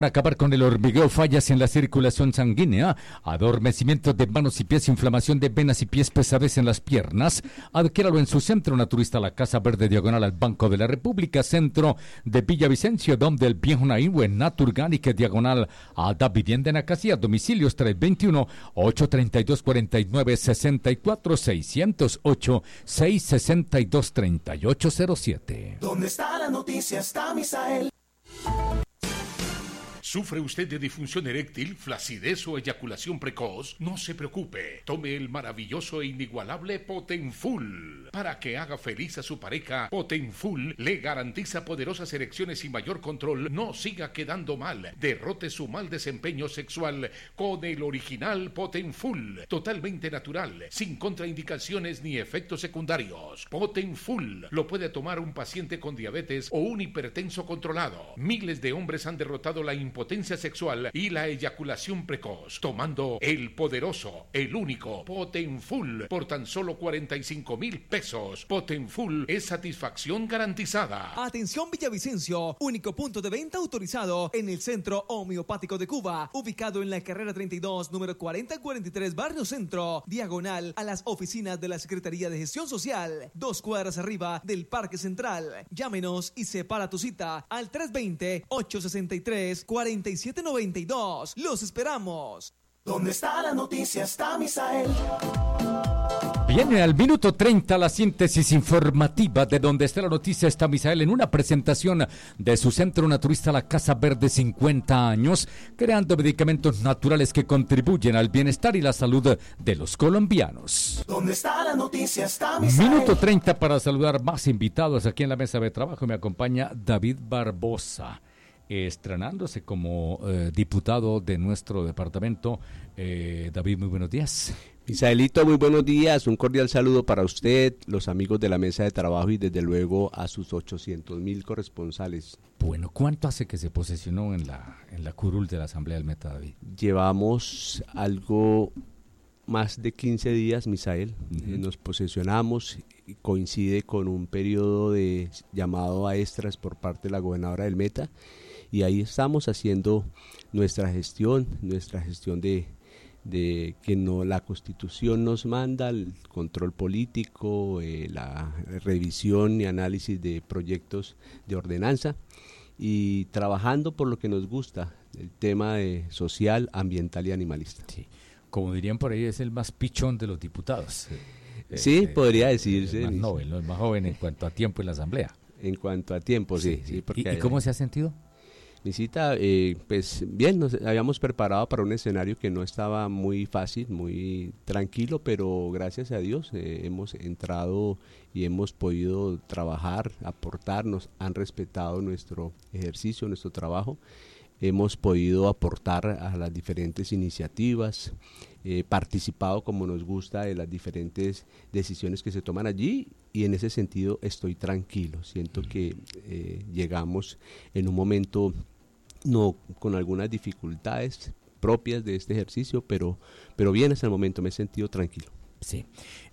Acabar con el hormigueo, fallas en la circulación sanguínea, adormecimiento de manos y pies, inflamación de venas y pies, pesadez en las piernas. Adquiéralo en su centro naturista, la Casa Verde, diagonal al Banco de la República, centro de Villavicencio, donde el viejo Naín, en Naturgánica, diagonal a Da Vivienda en Acasía, domicilios 321-832-4964, 608-662-3807. ¿Dónde está la noticia? Está Misael. ¿Sufre usted de disfunción eréctil, flacidez o eyaculación precoz? No se preocupe. Tome el maravilloso e inigualable Potenfull. Para que haga feliz a su pareja, Potenfull le garantiza poderosas erecciones y mayor control. No siga quedando mal. Derrote su mal desempeño sexual con el original Potenfull. Totalmente natural, sin contraindicaciones ni efectos secundarios. Potenfull lo puede tomar un paciente con diabetes o un hipertenso controlado. Miles de hombres han derrotado la impotencia sexual y la eyaculación precoz, tomando el poderoso, el único Potenfull por tan solo 45,000 pesos. Potenfull es satisfacción garantizada. Atención Villavicencio, único punto de venta autorizado en el Centro Homeopático de Cuba, ubicado en la carrera 32, número 4043, Barrio Centro, diagonal a las oficinas de la Secretaría de Gestión Social, 2 cuadras arriba del Parque Central. Llámenos y separa tu cita al 320-863-4792. Los esperamos. ¿Dónde está la noticia? Está Misael. Viene al minuto 30 la síntesis informativa de Donde está la noticia. Está Misael en una presentación de su centro naturista, la Casa Verde, 50 años, creando medicamentos naturales que contribuyen al bienestar y la salud de los colombianos. ¿Dónde está la noticia? Está Misael. Minuto 30 para saludar más invitados aquí en la mesa de trabajo. Me acompaña David Barbosa, estrenándose como diputado de nuestro departamento. David, muy buenos días. Misaelito, muy buenos días, un cordial saludo para usted, los amigos de la mesa de trabajo y desde luego a sus 800,000 corresponsales. Bueno, ¿cuánto hace que se posesionó en la curul de la Asamblea del Meta, David? Llevamos algo más de 15 días, Misael. Nos posesionamos, coincide con un periodo de llamado a extras por parte de la gobernadora del Meta, y ahí estamos haciendo nuestra gestión de que no, la Constitución nos manda, el control político, la revisión y análisis de proyectos de ordenanza, y trabajando por lo que nos gusta, el tema social, ambiental y animalista. Sí. Como dirían por ahí, es el más pichón de los diputados. Sí, podría decirse. El más joven en cuanto a tiempo en la Asamblea. En cuanto a tiempo, sí. ¿Y cómo se ha sentido? Mi cita, pues bien, nos habíamos preparado para un escenario que no estaba muy fácil, muy tranquilo, pero gracias a Dios hemos entrado y hemos podido trabajar, aportarnos, han respetado nuestro ejercicio, nuestro trabajo. Hemos podido aportar a las diferentes iniciativas, participado como nos gusta de las diferentes decisiones que se toman allí, y en ese sentido estoy tranquilo. Siento que llegamos en un momento no con algunas dificultades propias de este ejercicio, pero bien hasta el momento, me he sentido tranquilo. Sí,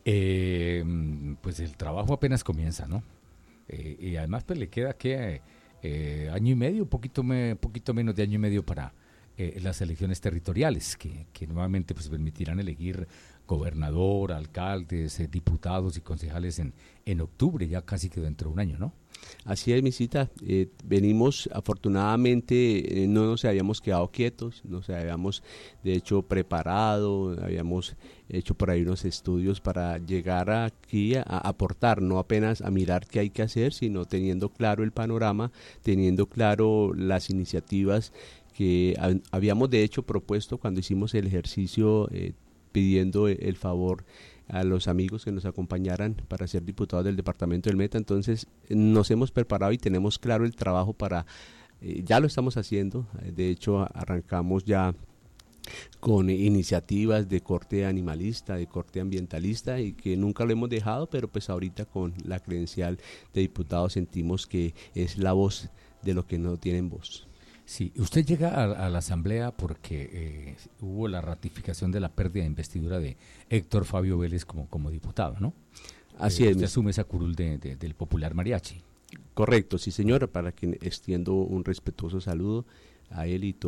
pues el trabajo apenas comienza, ¿no? Y además pues le queda que año y medio, poquito menos de año y medio para las elecciones territoriales, que nuevamente pues permitirán elegir gobernador, alcaldes, diputados y concejales en octubre, ya casi que dentro de un año, ¿no? Así es, mi cita. Venimos, afortunadamente, no nos habíamos quedado quietos, nos habíamos, de hecho, preparado, habíamos hecho por ahí unos estudios para llegar aquí a aportar, no apenas a mirar qué hay que hacer, sino teniendo claro el panorama, teniendo claro las iniciativas que habíamos, de hecho, propuesto cuando hicimos el ejercicio pidiendo el favor a los amigos que nos acompañaran para ser diputados del departamento del Meta. Entonces nos hemos preparado y tenemos claro el trabajo para, ya lo estamos haciendo, de hecho arrancamos ya con iniciativas de corte animalista, de corte ambientalista, y que nunca lo hemos dejado, pero pues ahorita con la credencial de diputado sentimos que es la voz de los que no tienen voz. Sí, usted llega a la Asamblea porque hubo la ratificación de la pérdida de investidura de Héctor Fabio Vélez como diputado, ¿no? Así es. Usted asume esa curul del Popular Mariachi. Correcto, sí señora, para quien extiendo un respetuoso saludo a él y